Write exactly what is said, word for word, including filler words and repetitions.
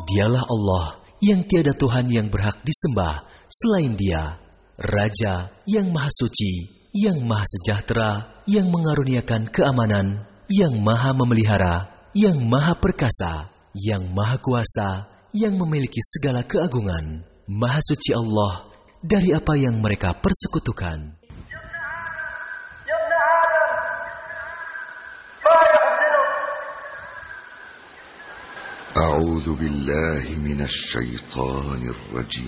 Dialah Allah yang tiada Tuhan yang berhak disembah selain Dia, Raja yang Maha Suci, yang Maha Sejahtera, yang mengaruniakan keamanan, yang Maha Memelihara, yang Maha Perkasa, yang Maha Kuasa, yang memiliki segala keagungan. Maha Suci Allah dari apa yang mereka persekutukan. أعوذ بالله من الشيطان الرجيم